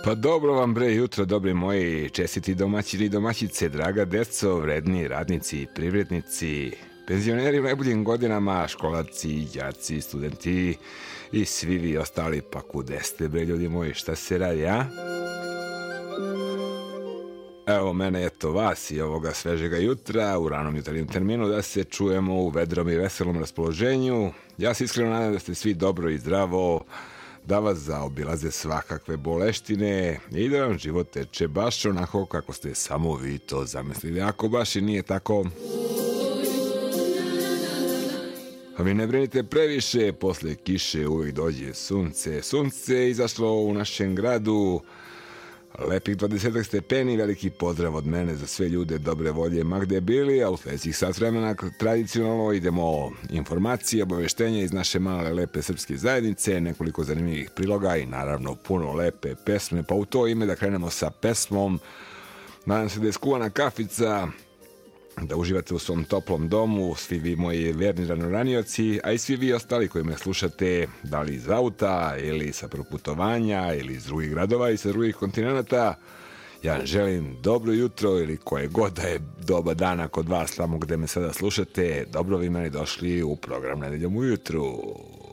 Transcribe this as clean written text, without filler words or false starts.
Pa dobro vam bre jutro, dobri moji, čestiti domaćini i domaćice, draga deco, vredni radnici i privrednici, penzioneri u najboljim godinama, školaci, đaci, studenti i svi vi ostali, pa kude ste bre ljudi moji, šta se radi, a? Evo mene, eto vas i ovoga svežega jutra u ranom jutarnjem terminu da se čujemo u vedrom i veselom raspoloženju. Ja se iskreno nadam da ste svi dobro i zdravo, da vas zaobilaze svakakve boleštine i da vam život teče baš onako kako ste samo vi to zamislili. Ako baš i nije tako, a vi ne brinite previše, posle kiše uvijek dođe sunce. Sunce je izašlo u našem gradu, lepih 20 stepeni, veliki pozdrav od mene za sve ljude dobre volje ma gde bili, a u sledećih sat vremena tradicionalno idemo informacije, obaveštenja iz naše male lepe srpske zajednice, nekoliko zanimljivih priloga i naravno puno lepe pesme, pa u to ime da krenemo sa pesmom. Nadam se da je skuvana kafica, da uživate u svom toplom domu, svi vi moji verni ranoranioci, a i svi vi ostali koji me slušate, da li iz auta ili sa proputovanja ili iz drugih gradova i sa drugih kontinenta. Ja želim dobro jutro ili koje god da je doba dana kod vas tamo gde me sada slušate. Dobro vi meni došli u program Nedeljom ujutru.